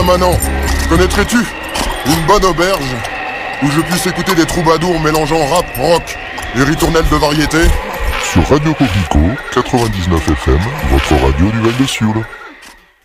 Manant, connaîtrais-tu une bonne auberge où je puisse écouter des troubadours mélangeant rap, rock et ritournelles de variété? Sur Radio Coquelicot, 99 FM, votre radio du Val de Sioule.